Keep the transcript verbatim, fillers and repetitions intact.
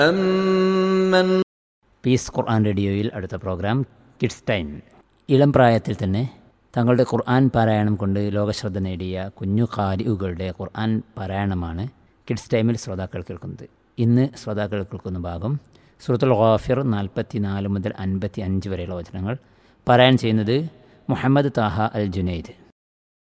أمن piece ഖുർആൻ റേഡിയോയിൽ അടുത്ത programme kids time. ഇളം പ്രായത്തിൽ തന്നെ തങ്ങളുടെ ഖുർആൻ പാരായണം കൊണ്ട് ലോകശ്രദ്ധ നേടിയ കുഞ്ഞു ഖാരിഉകളുടെ ഖുർആൻ പാരായണമാണ് കിഡ്സ് ടൈമിൽ ശ്രോതാക്കൾ കേൾക്കുന്നത്. ഇന്ന് ശ്രോതാക്കൾ കേൾക്കുന്ന ഭാഗം സൂറത്തുൽ ഗാഫിർ നാൽപ്പത്തി നാല് മുതൽ അൻപത്തി അഞ്ച് വരെയുള്ള വചനങ്ങൾ പാരായണം ചെയ്യുന്നത് മുഹമ്മദ് താഹ അൽ ജുനൈദ്.